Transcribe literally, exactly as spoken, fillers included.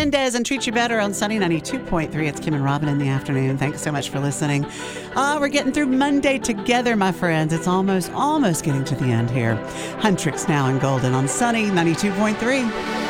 Mendez and Treat You Better on Sunny ninety-two point three. It's Kim and Robin in the afternoon. Thanks so much for listening. Uh, we're getting through Monday together, my friends. It's almost, almost getting to the end here. Huntrix now in Golden on Sunny ninety-two point three.